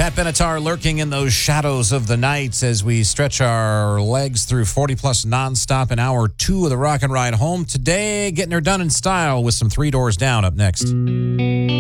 Pat Benatar lurking in those shadows of the night as we stretch our legs through 40-plus nonstop in hour 2 of the Rock and Ride Home. Today, getting her done in style with some Three Doors Down up next.